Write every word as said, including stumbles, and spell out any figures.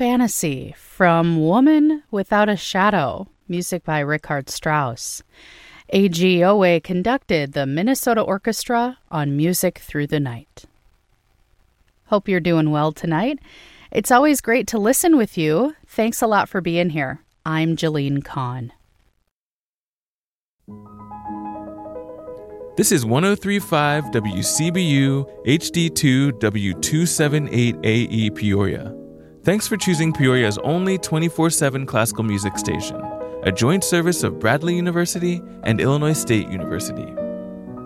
Fantasy from Woman Without a Shadow, music by Richard Strauss. A G Owe conducted the Minnesota Orchestra on Music Through the Night. Hope you're doing well tonight. It's always great to listen with you. Thanks a lot for being here. I'm Jolene Kahn. This is one oh three point five W C B U H D two W two seventy-eight A E Peoria. Thanks for choosing Peoria's only twenty-four seven classical music station, a joint service of Bradley University and Illinois State University.